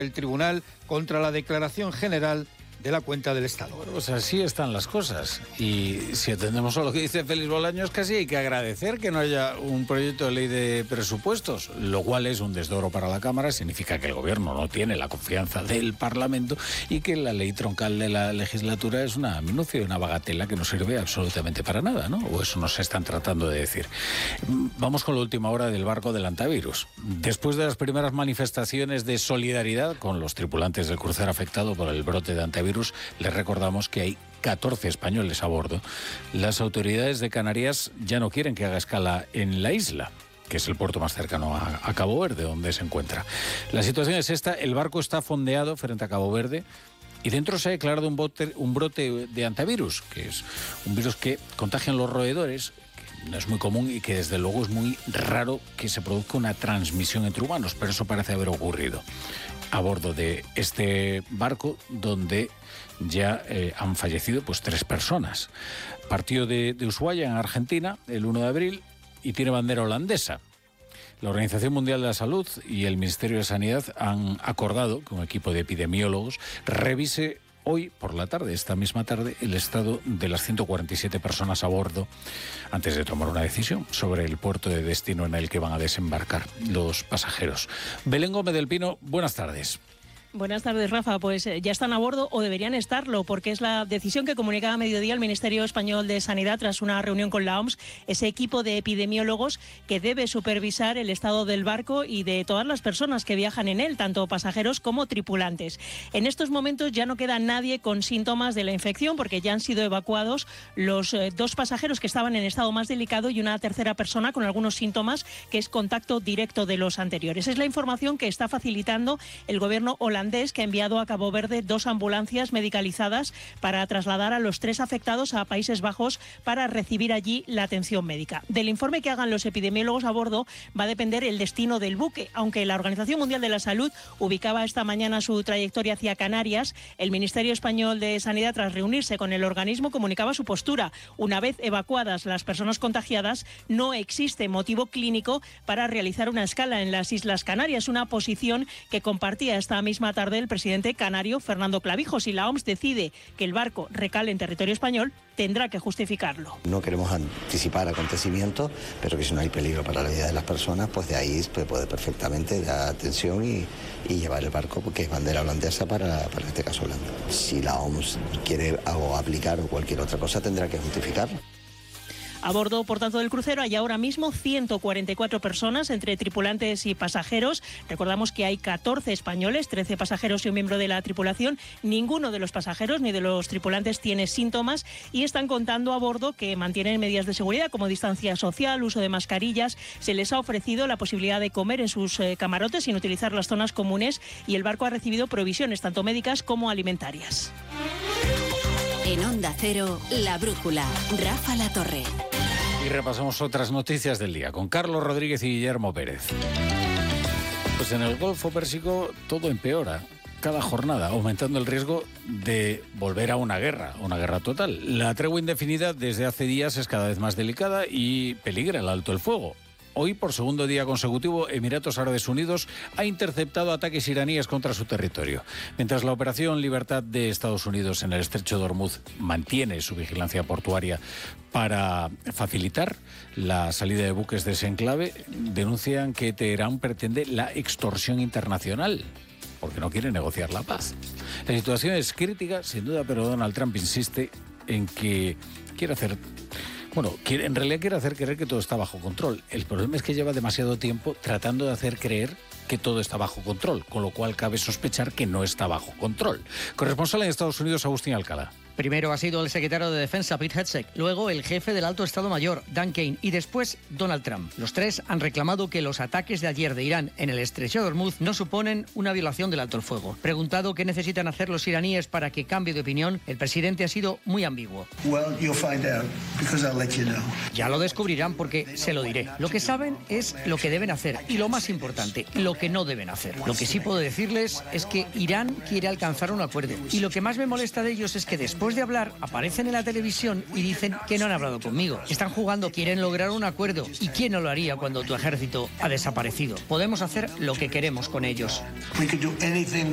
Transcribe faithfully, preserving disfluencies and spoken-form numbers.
el tribunal contra la declaración general de la cuenta del Estado. Bueno, pues así están las cosas. Y si atendemos a lo que dice Félix Bolaños, casi hay que agradecer que no haya un proyecto de ley de presupuestos, lo cual es un desdoro para la Cámara, significa que el Gobierno no tiene la confianza del Parlamento y que la ley troncal de la legislatura es una minucia y una bagatela que no sirve absolutamente para nada, ¿no? O eso nos están tratando de decir. Vamos con la última hora del barco del antivirus. Después de las primeras manifestaciones de solidaridad con los tripulantes del crucero afectado por el brote de antivirus, les recordamos que hay catorce españoles a bordo. Las autoridades de Canarias ya no quieren que haga escala en la isla, que es el puerto más cercano a, a Cabo Verde, donde se encuentra. La situación es esta: el barco está fondeado frente a Cabo Verde y dentro se ha declarado un, bote, un brote de antivirus, que es un virus que contagian los roedores, que no es muy común y que desde luego es muy raro que se produzca una transmisión entre humanos, pero eso parece haber ocurrido a bordo de este barco, donde ya eh, han fallecido pues tres personas. Partió de, de Ushuaia, en Argentina, el uno de abril, y tiene bandera holandesa. La Organización Mundial de la Salud y el Ministerio de Sanidad han acordado que un equipo de epidemiólogos revise hoy por la tarde, esta misma tarde, el estado de las ciento cuarenta y siete personas a bordo antes de tomar una decisión sobre el puerto de destino en el que van a desembarcar los pasajeros. Belén Gómez del Pino, buenas tardes. Buenas tardes, Rafa. Pues ya están a bordo o deberían estarlo, porque es la decisión que comunicaba a mediodía el Ministerio Español de Sanidad tras una reunión con la O M S, ese equipo de epidemiólogos que debe supervisar el estado del barco y de todas las personas que viajan en él, tanto pasajeros como tripulantes. En estos momentos ya no queda nadie con síntomas de la infección, porque ya han sido evacuados los eh, dos pasajeros que estaban en estado más delicado y una tercera persona con algunos síntomas, que es contacto directo de los anteriores. Es la información que está facilitando el gobierno holandés, que ha enviado a Cabo Verde dos ambulancias medicalizadas para trasladar a los tres afectados a Países Bajos para recibir allí la atención médica. Del informe que hagan los epidemiólogos a bordo va a depender el destino del buque. Aunque la Organización Mundial de la Salud ubicaba esta mañana su trayectoria hacia Canarias, el Ministerio Español de Sanidad, tras reunirse con el organismo, comunicaba su postura. Una vez evacuadas las personas contagiadas, no existe motivo clínico para realizar una escala en las Islas Canarias, una posición que compartía esta misma tarde el presidente canario Fernando Clavijo. Si la O M S decide que el barco recale en territorio español, tendrá que justificarlo. No queremos anticipar acontecimientos, pero que si no hay peligro para la vida de las personas, pues de ahí se puede perfectamente dar atención y, y llevar el barco, porque es bandera holandesa para, para este caso Holanda. Si la O M S quiere o aplicar o cualquier otra cosa, tendrá que justificarlo. A bordo, por tanto, del crucero hay ahora mismo ciento cuarenta y cuatro personas, entre tripulantes y pasajeros. Recordamos que hay catorce españoles, trece pasajeros y un miembro de la tripulación. Ninguno de los pasajeros ni de los tripulantes tiene síntomas y están contando a bordo que mantienen medidas de seguridad como distancia social, uso de mascarillas. Se les ha ofrecido la posibilidad de comer en sus eh, camarotes sin utilizar las zonas comunes, y el barco ha recibido provisiones tanto médicas como alimentarias. En Onda Cero, La Brújula, Rafa La Torre. Y repasamos otras noticias del día con Carlos Rodríguez y Guillermo Pérez. Pues en el Golfo Pérsico todo empeora cada jornada, aumentando el riesgo de volver a una guerra, una guerra total. La tregua indefinida desde hace días es cada vez más delicada y peligra el alto el fuego. Hoy, por segundo día consecutivo, Emiratos Árabes Unidos ha interceptado ataques iraníes contra su territorio. Mientras la Operación Libertad de Estados Unidos en el estrecho de Hormuz mantiene su vigilancia portuaria para facilitar la salida de buques de ese enclave, denuncian que Teherán pretende la extorsión internacional, porque no quiere negociar la paz. La situación es crítica, sin duda, pero Donald Trump insiste en que quiere hacer... Bueno, quiere, en realidad quiere hacer creer que todo está bajo control. El problema es que lleva demasiado tiempo tratando de hacer creer que todo está bajo control, con lo cual cabe sospechar que no está bajo control. Corresponsal en Estados Unidos, Agustín Alcalá. Primero ha sido el secretario de Defensa, Pete Hegseth, luego el jefe del Alto Estado Mayor, Dan Kane, y después Donald Trump. Los tres han reclamado que los ataques de ayer de Irán en el estrecho de Hormuz no suponen una violación del alto el fuego. Preguntado qué necesitan hacer los iraníes para que cambie de opinión, el presidente ha sido muy ambiguo. Well, you'll find out, because I'll let you know. Ya lo descubrirán porque se lo diré. Lo que saben es lo que deben hacer y, lo más importante, lo que no deben hacer. Lo que sí puedo decirles es que Irán quiere alcanzar un acuerdo, y lo que más me molesta de ellos es que después Después de hablar, aparecen en la televisión y dicen que no han hablado conmigo. Están jugando, quieren lograr un acuerdo. ¿Y quién no lo haría cuando tu ejército ha desaparecido? Podemos hacer lo que queremos con ellos.